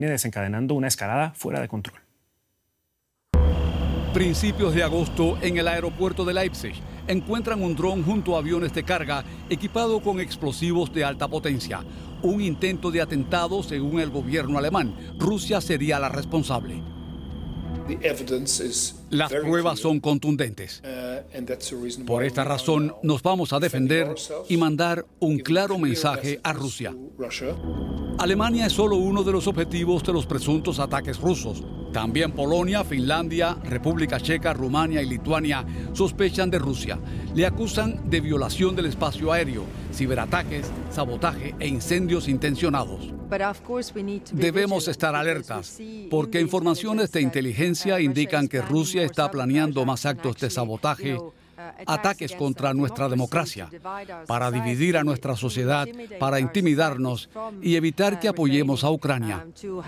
desencadenando una escalada fuera de control. Principios de agosto, en el aeropuerto de Leipzig, encuentran un dron junto a aviones de carga equipado con explosivos de alta potencia. Un intento de atentado, según el gobierno alemán. Rusia sería la responsable. Las pruebas son contundentes. Por esta razón, nos vamos a defender y mandar un claro mensaje a Rusia. Alemania es solo uno de los objetivos de los presuntos ataques rusos. También Polonia, Finlandia, República Checa, Rumania y Lituania sospechan de Rusia. Le acusan de violación del espacio aéreo, ciberataques, sabotaje e incendios intencionados. Debemos estar alertas, porque informaciones de inteligencia indican que Rusia está planeando más actos de sabotaje, ataques contra nuestra democracia, para dividir a nuestra sociedad, para intimidarnos y evitar que apoyemos a Ucrania.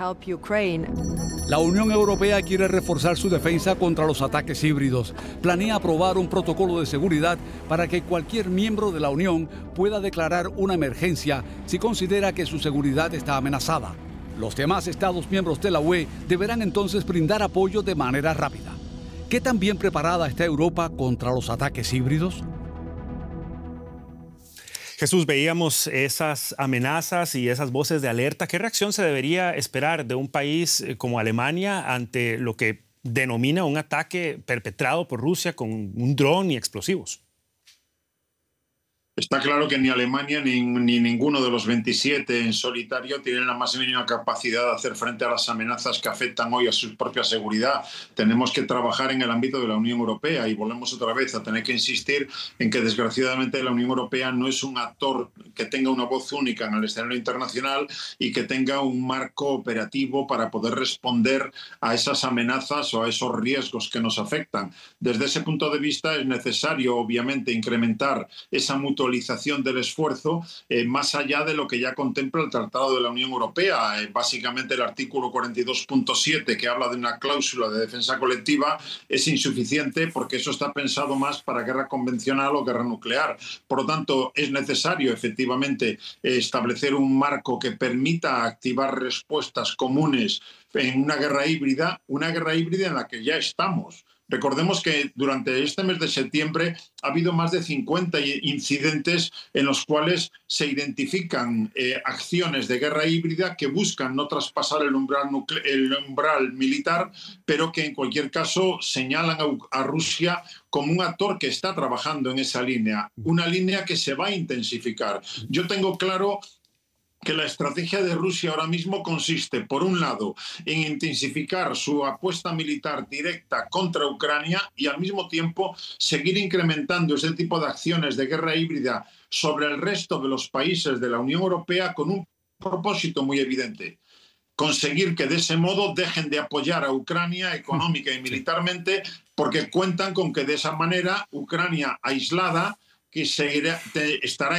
La Unión Europea quiere reforzar su defensa contra los ataques híbridos. Planea aprobar un protocolo de seguridad para que cualquier miembro de la Unión pueda declarar una emergencia si considera que su seguridad está amenazada. Los demás Estados miembros de la UE deberán entonces brindar apoyo de manera rápida. ¿Qué tan bien preparada está Europa contra los ataques híbridos? Jesús, veíamos esas amenazas y esas voces de alerta. ¿Qué reacción se debería esperar de un país como Alemania ante lo que denomina un ataque perpetrado por Rusia con un dron y explosivos? Está claro que ni Alemania ni ninguno de los 27 en solitario tienen la más mínima capacidad de hacer frente a las amenazas que afectan hoy a su propia seguridad. Tenemos que trabajar en el ámbito de la Unión Europea y volvemos otra vez a tener que insistir en que desgraciadamente la Unión Europea no es un actor que tenga una voz única en el escenario internacional y que tenga un marco operativo para poder responder a esas amenazas o a esos riesgos que nos afectan. Desde ese punto de vista es necesario, obviamente, incrementar esa mutualización del esfuerzo más allá de lo que ya contempla el Tratado de la Unión Europea. Básicamente el artículo 42.7, que habla de una cláusula de defensa colectiva, es insuficiente porque eso está pensado más para guerra convencional o guerra nuclear. Por lo tanto, es necesario efectivamente establecer un marco que permita activar respuestas comunes en una guerra híbrida en la que ya estamos. Recordemos que durante este mes de septiembre ha habido más de 50 incidentes en los cuales se identifican acciones de guerra híbrida que buscan no traspasar el umbral militar, pero que en cualquier caso señalan a Rusia como un actor que está trabajando en esa línea, una línea que se va a intensificar. Yo tengo claro que la estrategia de Rusia ahora mismo consiste, por un lado, en intensificar su apuesta militar directa contra Ucrania y al mismo tiempo seguir incrementando ese tipo de acciones de guerra híbrida sobre el resto de los países de la Unión Europea con un propósito muy evidente: conseguir que de ese modo dejen de apoyar a Ucrania económica y militarmente, porque cuentan con que de esa manera Ucrania aislada que está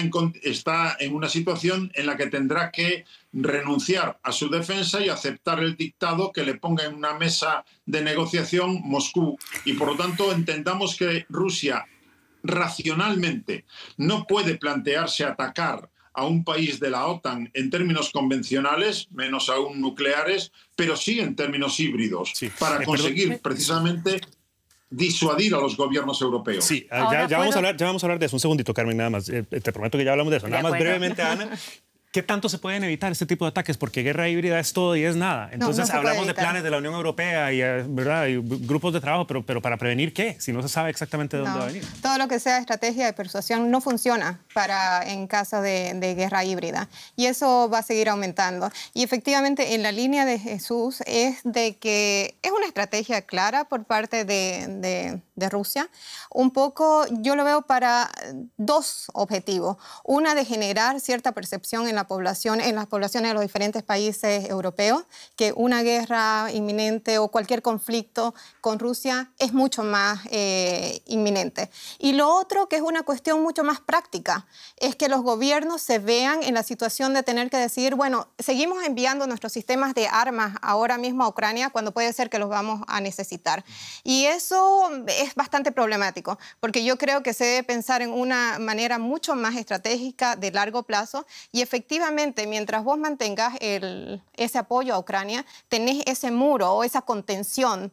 en una situación en la que tendrá que renunciar a su defensa y aceptar el dictado que le ponga en una mesa de negociación Moscú. Y por lo tanto entendamos que Rusia racionalmente no puede plantearse atacar a un país de la OTAN en términos convencionales, menos aún nucleares, pero sí en términos híbridos, para conseguir precisamente disuadir a los gobiernos europeos. Sí, ya vamos a hablar de eso. Un segundito, Carmen, nada más. Te prometo que ya hablamos de eso. Nada más brevemente, Ana. ¿Qué tanto se pueden evitar este tipo de ataques? Porque guerra híbrida es todo y es nada. Entonces hablamos de planes de la Unión Europea y, ¿verdad? Y grupos de trabajo, pero ¿para prevenir qué? Si no se sabe exactamente de dónde va a venir. Todo lo que sea estrategia de persuasión no funciona en caso de guerra híbrida. Y eso va a seguir aumentando. Y efectivamente, en la línea de Jesús es de que es una estrategia clara por parte de Rusia. Un poco yo lo veo para dos objetivos. Una, de generar cierta percepción en las poblaciones de los diferentes países europeos, que una guerra inminente o cualquier conflicto con Rusia es mucho más inminente. Y lo otro, que es una cuestión mucho más práctica, es que los gobiernos se vean en la situación de tener que decir, bueno, seguimos enviando nuestros sistemas de armas ahora mismo a Ucrania cuando puede ser que los vamos a necesitar. Y eso es bastante problemático, porque yo creo que se debe pensar en una manera mucho más estratégica de largo plazo y efectivamente efectivamente, mientras vos mantengas ese apoyo a Ucrania, tenés ese muro o esa contención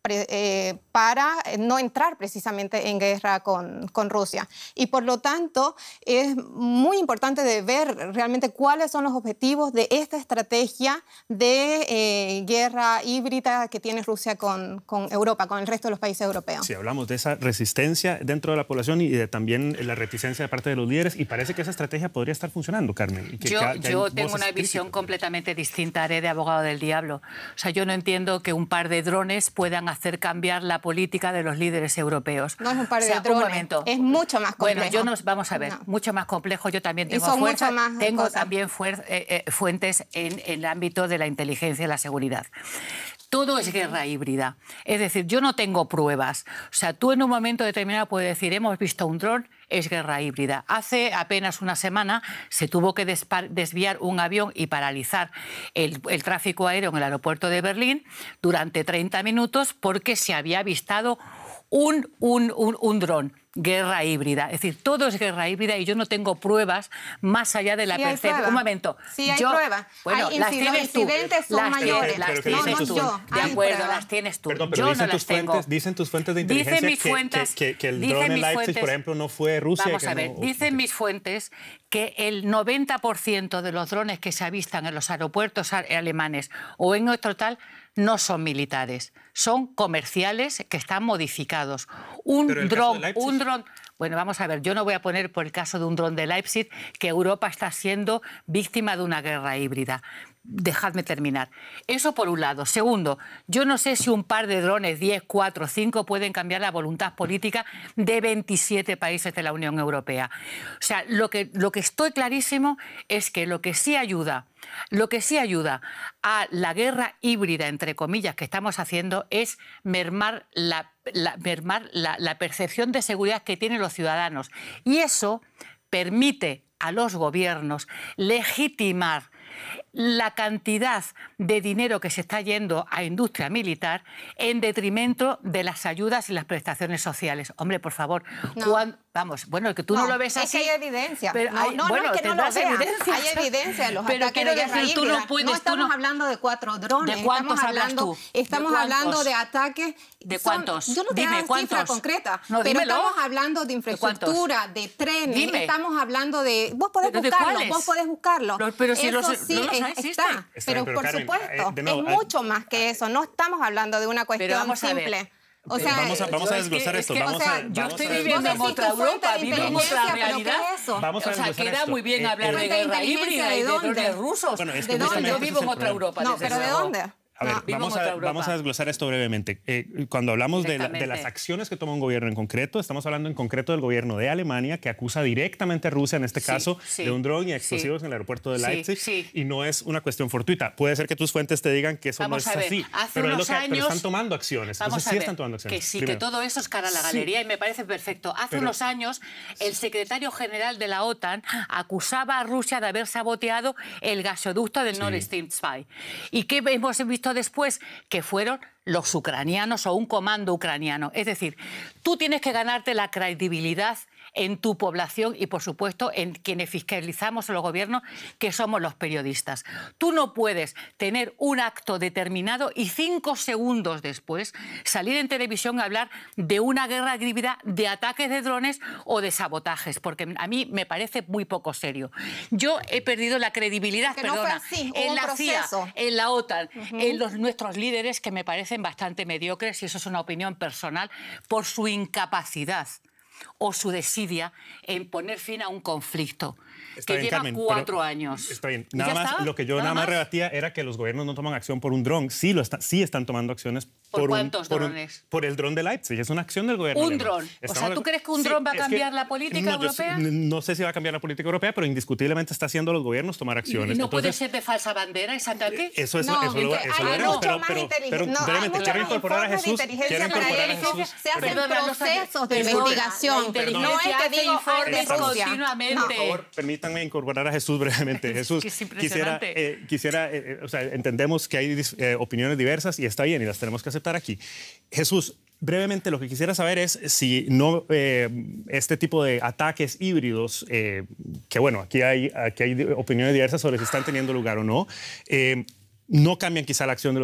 para no entrar precisamente en guerra con Rusia. Y por lo tanto, es muy importante de ver realmente cuáles son los objetivos de esta estrategia de guerra híbrida que tiene Rusia con Europa, con el resto de los países europeos. Sí, hablamos de esa resistencia dentro de la población y de también la reticencia de parte de los líderes, y parece que esa estrategia podría estar funcionando, Carmen. Y que yo tengo una visión completamente distinta, haré de abogado del diablo. O sea, yo no entiendo que un par de drones puedan hacer cambiar la política de los líderes europeos. No es un par de drones, es mucho más complejo. Bueno, vamos a ver, mucho más complejo. Yo también tengo fuerza, tengo también fuentes en el ámbito de la inteligencia y la seguridad. Todo es guerra híbrida. Es decir, yo no tengo pruebas. O sea, tú en un momento determinado puedes decir, hemos visto un dron, es guerra híbrida. Hace apenas una semana se tuvo que desviar un avión y paralizar el tráfico aéreo en el aeropuerto de Berlín durante 30 minutos porque se había avistado un dron. Guerra híbrida. Es decir, todo es guerra híbrida y yo no tengo pruebas más allá de la percepción. Un momento. Sí hay pruebas. Bueno, las tienes tú. Incidentes son mayores. Las tienes tú. De acuerdo, las tienes tú. Perdón, yo no las tengo. Dicen tus fuentes de inteligencia que el dron en Leipzig, por ejemplo, no fue Rusia. Vamos a ver, dicen mis fuentes que el 90% de los drones que se avistan en los aeropuertos alemanes o en otro tal no son militares, son comerciales que están modificados. Un dron. Bueno, vamos a ver, yo no voy a poner por el caso de un dron de Leipzig que Europa está siendo víctima de una guerra híbrida. Dejadme terminar. Eso por un lado. Segundo, yo no sé si un par de drones, 10, 4, 5, pueden cambiar la voluntad política de 27 países de la Unión Europea. O sea, lo que estoy clarísimo es que lo que sí ayuda a la guerra híbrida, entre comillas, que estamos haciendo es mermar la percepción de seguridad que tienen los ciudadanos. Y eso permite a los gobiernos legitimar la cantidad de dinero que se está yendo a industria militar en detrimento de las ayudas y las prestaciones sociales. Hombre, por favor, vamos, bueno, que tú no lo ves así. Es que hay evidencia. Pero no es que no lo veas. Hay evidencia de los ataques de guerra híbrida. No estamos hablando de 4 drones. ¿De cuántos hablas tú? Estamos hablando de ataques. ¿De cuántos? Yo no te Dime, doy cifra concreta, no, pero dímelo. estamos hablando de infraestructura, de trenes. Dime. Estamos hablando de... Vos podés buscarlo. Pero si eso sí está. Pero por Carmen, supuesto, nuevo, es mucho más que eso. No estamos hablando de una cuestión simple. O sea, vamos a desglosar esto. Yo estoy viviendo en otra Europa, vivo en otra realidad. Vamos a desglosar queda esto. muy bien hablar de guerra híbrida y de drones rusos. Bueno, ¿De dónde? Yo vivo en otra Europa. No, pero ¿de dónde? A ver, vamos a desglosar esto brevemente. Cuando hablamos de las acciones que toma un gobierno en concreto, estamos hablando en concreto del gobierno de Alemania, que acusa directamente a Rusia, en este caso, de un dron y explosivos en el aeropuerto de Leipzig, y no es una cuestión fortuita. Puede ser que tus fuentes te digan que eso no es así, pero están tomando acciones. Entonces sí están tomando acciones. Que sí, que todo eso es cara a la galería y me parece perfecto. Hace unos años, el secretario general de la OTAN acusaba a Rusia de haber saboteado el gasoducto del Nord Stream 2. ¿Y qué hemos visto después? Que fueron los ucranianos o un comando ucraniano. Es decir, tú tienes que ganarte la credibilidad en tu población y, por supuesto, en quienes fiscalizamos los gobiernos, que somos los periodistas. Tú no puedes tener un acto determinado y 5 segundos después salir en televisión a hablar de una guerra híbrida, de ataques de drones o de sabotajes, porque a mí me parece muy poco serio. Yo he perdido la credibilidad, en la CIA, en la OTAN, en nuestros líderes, que me parecen bastante mediocres, y eso es una opinión personal, por su incapacidad o su desidia en poner fin a un conflicto que lleva 4 años. Está bien. Nada más, lo que yo nada más rebatía era que los gobiernos no toman acción por un dron. Sí están tomando acciones ¿Por cuántos drones? Por el dron de Leipzig. Es una acción del gobierno alemán. dron. O sea, ¿tú crees que un dron va a cambiar la política europea? No sé si va a cambiar la política europea, pero indiscutiblemente está haciendo a los gobiernos tomar acciones. ¿Y no puede ser de falsa bandera ese ataque? Eso lo veremos, pero quiero incorporar a Jesús. Se hacen procesos de investigación. No es que digo informes continuamente. Por favor, permítanme incorporar a Jesús brevemente. Jesús, quisiera, o sea, entendemos que hay opiniones diversas y está bien y las tenemos que aceptar aquí. Jesús, brevemente, lo que quisiera saber es si no este tipo de ataques híbridos, que bueno, aquí hay opiniones diversas sobre si están teniendo lugar o no, no cambian quizá la acción de los